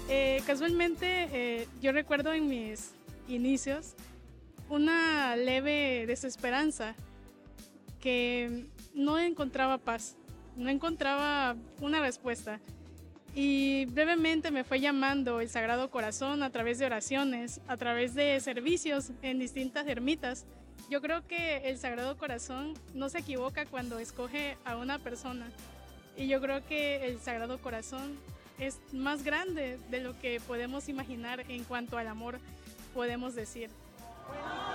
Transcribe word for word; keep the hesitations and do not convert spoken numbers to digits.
Eh, casualmente, eh, yo recuerdo en mis inicios una leve desesperanza que no encontraba paz, no encontraba una respuesta. Y brevemente me fue llamando el Sagrado Corazón a través de oraciones, a través de servicios en distintas ermitas. Yo creo que el Sagrado Corazón no se equivoca cuando escoge a una persona. Y yo creo que el Sagrado Corazón es más grande de lo que podemos imaginar en cuanto al amor podemos decir.